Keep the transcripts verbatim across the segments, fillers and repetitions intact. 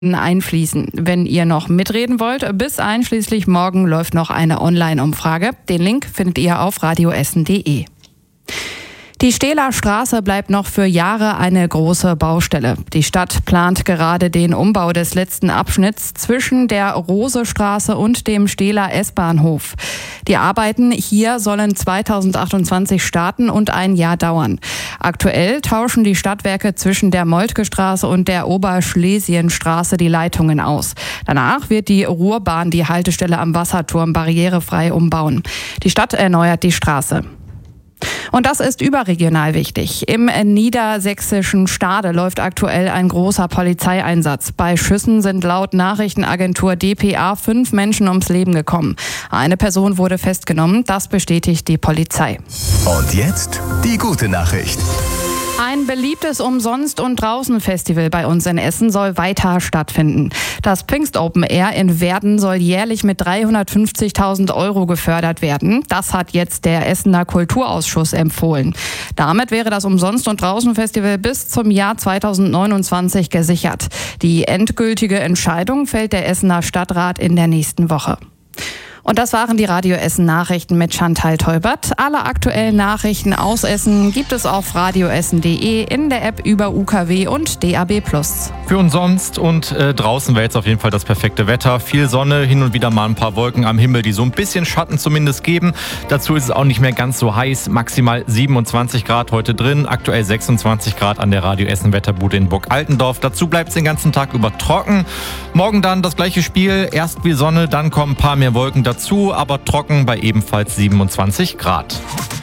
einfließen. Wenn ihr noch mitreden wollt, bis einschließlich morgen läuft noch eine Online-Umfrage. Den Link findet ihr auf radioessen punkt de. Die Stehler Straße bleibt noch für Jahre eine große Baustelle. Die Stadt plant gerade den Umbau des letzten Abschnitts zwischen der Rosestraße und dem Stehler S-Bahnhof. Die Arbeiten hier sollen zweitausendachtundzwanzig starten und ein Jahr dauern. Aktuell tauschen die Stadtwerke zwischen der Moltke-Straße und der Oberschlesienstraße die Leitungen aus. Danach wird die Ruhrbahn die Haltestelle am Wasserturm barrierefrei umbauen. Die Stadt erneuert die Straße. Und das ist überregional wichtig. Im niedersächsischen Stade läuft aktuell ein großer Polizeieinsatz. Bei Schüssen sind laut Nachrichtenagentur D P A fünf Menschen ums Leben gekommen. Eine Person wurde festgenommen, das bestätigt die Polizei. Und jetzt die gute Nachricht. Ein beliebtes Umsonst- und Draußen-Festival bei uns in Essen soll weiter stattfinden. Das Pfingst Open Air in Werden soll jährlich mit dreihundertfünfzigtausend Euro gefördert werden. Das hat jetzt der Essener Kulturausschuss empfohlen. Damit wäre das Umsonst- und Draußen-Festival bis zum Jahr zweitausendneunundzwanzig gesichert. Die endgültige Entscheidung fällt der Essener Stadtrat in der nächsten Woche. Und das waren die Radio Essen Nachrichten mit Chantal Teubert. Alle aktuellen Nachrichten aus Essen gibt es auf radioessen punkt de, in der App über U K W und D A B plus. Für uns sonst und äh, draußen wäre jetzt auf jeden Fall das perfekte Wetter. Viel Sonne, hin und wieder mal ein paar Wolken am Himmel, die so ein bisschen Schatten zumindest geben. Dazu ist es auch nicht mehr ganz so heiß. Maximal siebenundzwanzig Grad heute drin, aktuell sechsundzwanzig Grad an der Radio Essen Wetterbude in Burg-Altendorf. Dazu bleibt es den ganzen Tag über trocken. Morgen dann das gleiche Spiel. Erst wie Sonne, dann kommen ein paar mehr Wolken dazu, aber trocken bei ebenfalls siebenundzwanzig Grad.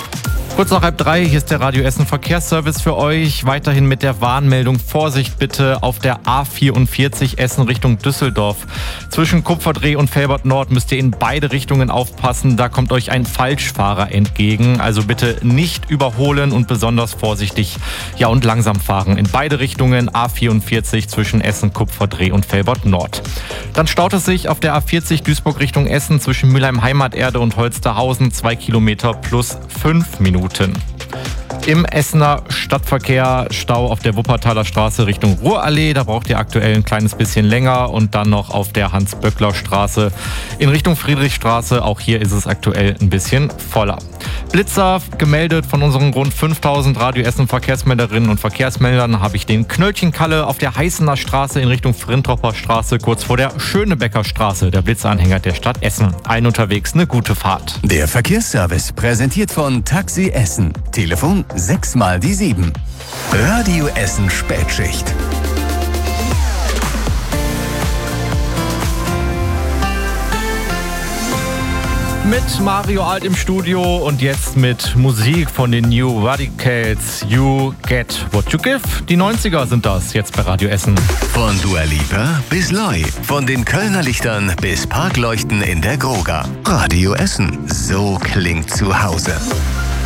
Kurz nach halb drei, hier ist der Radio Essen Verkehrsservice für euch. Weiterhin mit der Warnmeldung Vorsicht bitte auf der A vierundvierzig Essen Richtung Düsseldorf. Zwischen Kupferdreh und Velbert Nord müsst ihr in beide Richtungen aufpassen. Da kommt euch ein Falschfahrer entgegen. Also bitte nicht überholen und besonders vorsichtig, ja, und langsam fahren. In beide Richtungen A vierundvierzig zwischen Essen, Kupferdreh und Velbert Nord. Dann staut es sich auf der A vierzig Duisburg Richtung Essen zwischen Mülheim Heimaterde und Holsterhausen. Zwei Kilometer plus fünf Minuten. Im Essener Stadtverkehr Stau auf der Wuppertaler Straße Richtung Ruhrallee. Da braucht ihr aktuell ein kleines bisschen länger. Und dann noch auf der Hans-Böckler-Straße in Richtung Friedrichstraße. Auch hier ist es aktuell ein bisschen voller. Blitzer gemeldet von unseren rund fünftausend Radio Essen Verkehrsmelderinnen und Verkehrsmeldern habe ich den Knöllchenkalle auf der Heißener Straße in Richtung Frintropper Straße, kurz vor der Schönebecker Straße, der Blitzeranhänger der Stadt Essen. Ein unterwegs, eine gute Fahrt. Der Verkehrsservice präsentiert von Taxi Essen. Telefon sechs mal die sieben. Radio Essen Spätschicht. Mit Mario Alt im Studio und jetzt mit Musik von den New Radicals. You Get What You Give. Die neunziger sind das jetzt bei Radio Essen. Von Dua Lipa bis Loi. Von den Kölner Lichtern bis Parkleuchten in der Groga. Radio Essen. So klingt zu Hause.